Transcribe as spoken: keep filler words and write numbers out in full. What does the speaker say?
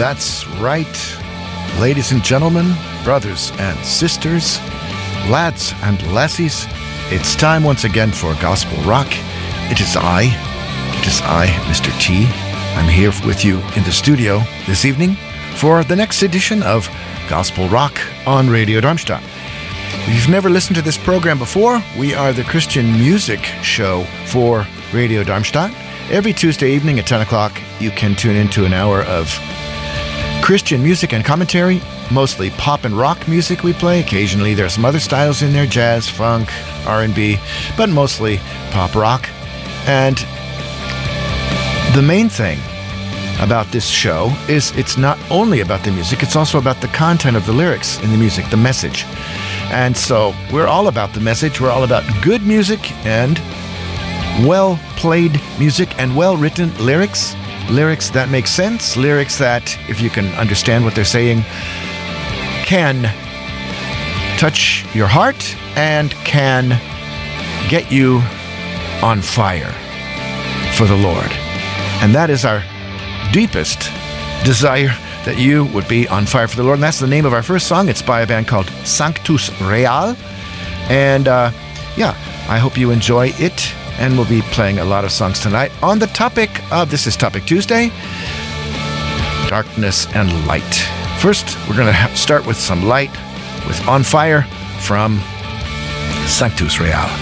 That's right, ladies and gentlemen, brothers and sisters, lads and lassies, it's time once again for Gospel Rock. It is I, it is I, Mister T. I'm here with you in the studio this evening for the next edition of Gospel Rock on Radio Darmstadt. If you've never listened to this program before, we are the Christian music show for Radio Darmstadt. Every Tuesday evening at ten o'clock, you can tune into an hour of Christian music and commentary, mostly pop and rock music we play. Occasionally there's some other styles in there, jazz, funk, R and B, but mostly pop rock. And the main thing about this show is it's not only about the music, it's also about the content of the lyrics in the music, the message. And so we're all about the message. We're all about good music and well-played music and well-written lyrics. Lyrics that make sense, lyrics that, if you can understand what they're saying, can touch your heart and can get you on fire for the Lord. And that is our deepest desire, that you would be on fire for the Lord. And that's the name of our first song. It's by a band called Sanctus Real. And uh, yeah, I hope you enjoy it. And we'll be playing a lot of songs tonight on the topic of, this is Topic Tuesday, darkness and light. First, we're going to start with some light, with On Fire from Sanctus Real.